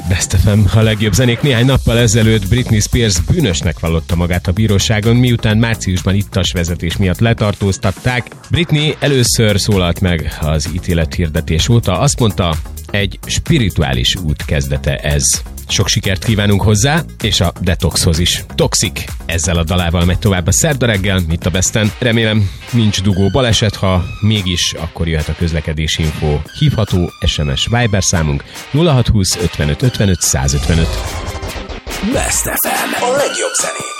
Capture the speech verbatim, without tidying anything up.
Best ef em, a legjobb zenék. Néhány nappal ezelőtt Britney Spears bűnösnek vallotta magát a bíróságon, miután márciusban ittas vezetés miatt letartóztatták. Britney először szólalt meg az ítélethirdetés óta, azt mondta, egy spirituális út kezdete ez. Sok sikert kívánunk hozzá, és a Detoxhoz is. Toxic. Ezzel a dalával megy tovább a szerda reggel, itt a Besten. Remélem nincs dugó baleset, ha mégis, akkor jöhet a közlekedési info. Hívható es em es Viber számunk nulla hat húsz ötvenöt ötvenöt százötvenöt. Best ef em. A legjobb zenék.